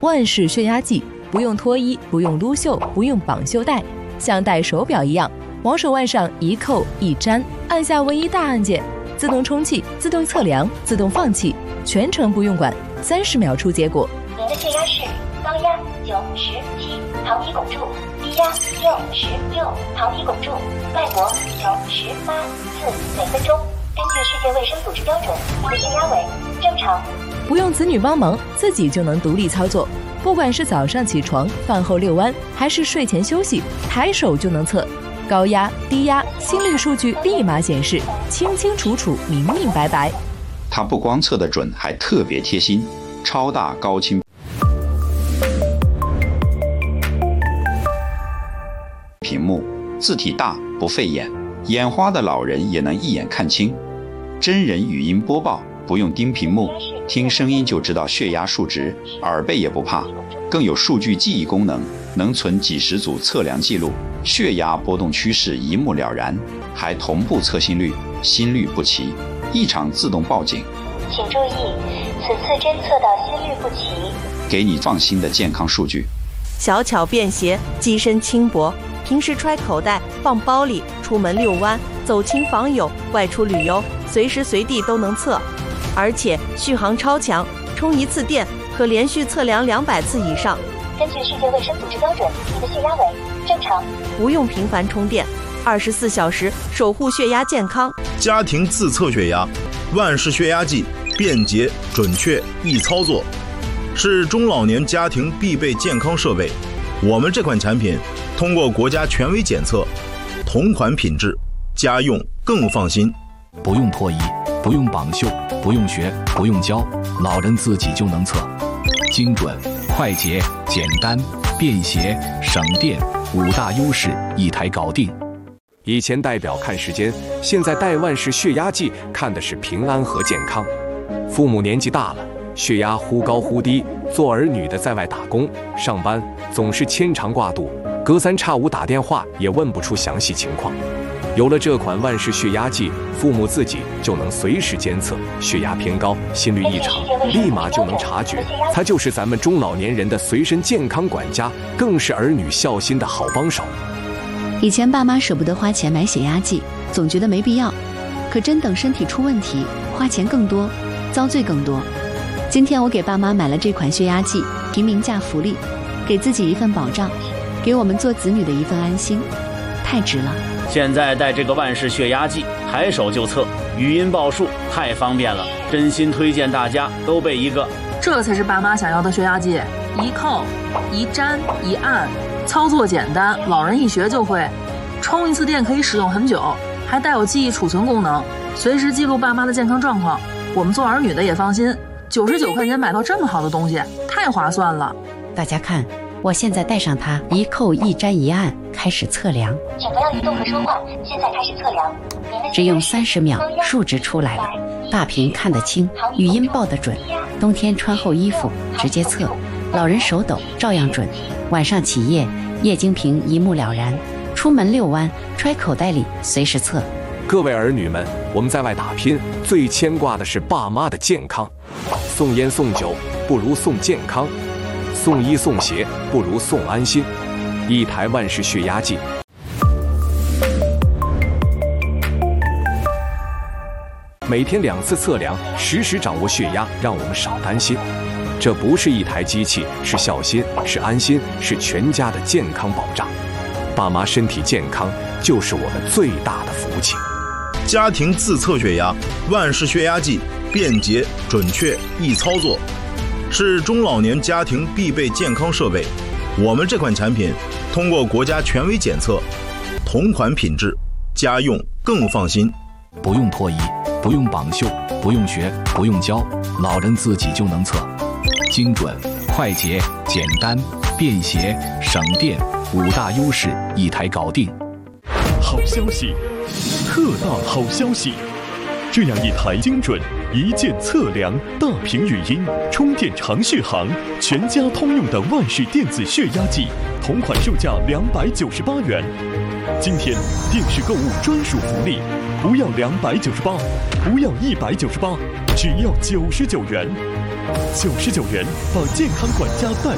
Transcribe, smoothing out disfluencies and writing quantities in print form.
万氏血压计不用脱衣，不用撸袖，不用绑袖带，像戴手表一样，往手腕上一扣一粘，按下唯一大按键，自动充气、自动测量、自动放气，全程不用管，30秒出结果。 您的血压是高压97毫米汞柱，低压66毫米汞柱，脉搏98次每分钟。根据世界卫生组织标准，您的血压为正常。 不用子女帮忙，自己就能独立操作。不管是早上起床、饭后遛弯，还是睡前休息，抬手就能测。高压、低压、心率数据立马显示，清清楚楚、明明白白。 它不光测得准，还特别贴心，超大高清屏幕，字体大不费眼，眼花的老人也能一眼看清。真人语音播报，不用盯屏幕，听声音就知道血压数值，耳背也不怕。更有数据记忆功能，能存几十组测量记录，血压波动趋势一目了然，还同步测心率，心率不齐，异常自动报警。 请注意，此次侦测到心率不齐， 给你放心的健康数据。 小巧便携，机身轻薄，平时揣口袋、放包里，出门遛弯、走亲访友、外出旅游，随时随地都能测。而且续航超强，充一次电可连续测量200次以上。 根据世界卫生组织标准，您的血压为正常。 不用频繁充电，24小时守护血压健康。 家庭自测血压，万氏血压计，便捷、准确、易操作，是中老年家庭必备健康设备。我们这款产品通过国家权威检测，同款品质，家用更放心。 不用脱衣，不用绑袖，不用学，不用教，老人自己就能测，精准、快捷、简单、便携、省电，5大优势一台搞定。 以前戴表看时间，现在戴万氏血压计看的是平安和健康。父母年纪大了，血压忽高忽低，做儿女的在外打工上班，总是牵肠挂肚，隔3差5打电话也问不出详细情况。有了这款万氏血压计，父母自己就能随时监测血压偏高、心率异常，立马就能察觉。它就是咱们中老年人的随身健康管家，更是儿女孝心的好帮手。 以前爸妈舍不得花钱买血压计，总觉得没必要，可真等身体出问题，花钱更多，遭罪更多。今天我给爸妈买了这款血压计，平民价福利，给自己一份保障，给我们做子女的一份安心，太值了。 现在带这个万氏血压计，抬手就测，语音报数，太方便了，真心推荐大家都备一个。 这才是爸妈想要的血压计，一扣、一粘、一按，操作简单，老人一学就会。充一次电可以使用很久，还带有记忆储存功能，随时记录爸妈的健康状况。我们做儿女的也放心，99块钱买到这么好的东西，太划算了。 大家看，我现在带上它，一扣一粘一按，开始测量。 请不要移动和说话，现在开始测量。 只用30秒，数值出来了，大屏看得清，语音报得准。冬天穿厚衣服直接测，老人手抖照样准。晚上起夜，液晶屏一目了然。出门遛弯，揣口袋里随时测。 各位儿女们，我们在外打拼，最牵挂的是爸妈的健康。送烟送酒不如送健康，送衣送鞋不如送安心。一台万氏血压计，每天2次测量，实时掌握血压，让我们少担心。这不是一台机器，是孝心，是安心，是全家的健康保障。爸妈身体健康，就是我们最大的福气。 家庭自测血压，万氏血压计，便捷、准确、易操作，是中老年家庭必备健康设备。我们这款产品通过国家权威检测，同款品质，家用更放心。 不用脱衣，不用绑袖，不用学，不用教，老人自己就能测，精准、快捷、简单、便携、省电，5大优势一台搞定。 好消息，特大好消息！这样一台精准、一键测量、大屏语音、充电长续航、全家通用的万氏电子血压计，同款售价298元。今天电视购物专属福利，不要298，不要198，只要99元。99元把健康管家带